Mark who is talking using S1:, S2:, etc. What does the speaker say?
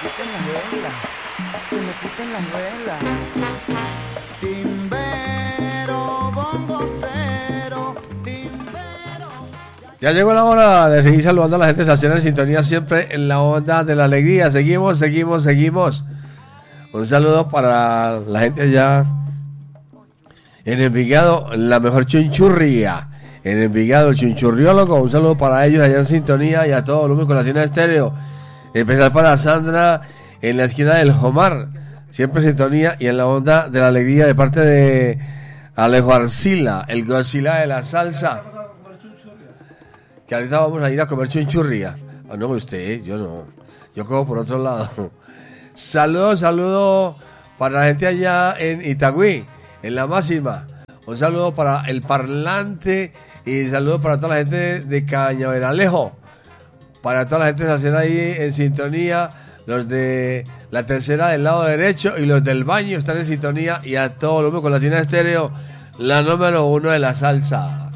S1: quiten las velas, que me quiten las velas. Timbero, bongocero, timbero.
S2: Ya llegó la hora de seguir saludando a la gente salsera en sintonía, siempre en la onda de la alegría. Seguimos. Un saludo para la gente allá en Envigado, la mejor chunchurria. En Envigado, el chunchurriólogo. Un saludo para ellos allá en sintonía y a todo volumen con Latina Estéreo. Especial para Sandra en la esquina del Jomar. Siempre en sintonía y en la onda de la alegría de parte de Alejo Arcila, el Godzilla de la salsa. Que ahorita vamos a ir a comer chunchurria. Oh, no, usted, yo no. Yo como por otro lado. Saludo para la gente allá en Itagüí, en La Máxima. Un saludo para el Parlante y saludo para toda la gente de Cañaveralejo. Para toda la gente nacional ahí en sintonía. Los de la tercera del lado derecho y los del baño están en sintonía. Y a todo volumen con Latina Estéreo, la número 1 de la salsa.